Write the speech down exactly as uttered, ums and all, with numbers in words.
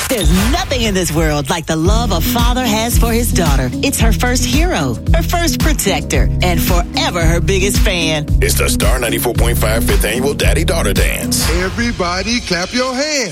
There's nothing in this world like the love a father has for his daughter. It's her first hero, her first protector, and forever her biggest fan. It's the Star ninety-four point five fifth Annual Daddy-Daughter Dance. Everybody clap your hands.